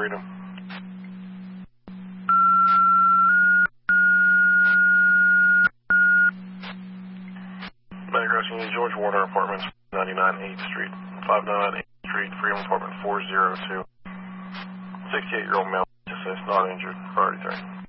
Freedom. Medic Rescue, George Warner Apartments, 99 8th Street, 598 8th Street, Freedom Apartment 402. 68-year-old male, assist, not injured, priority 3.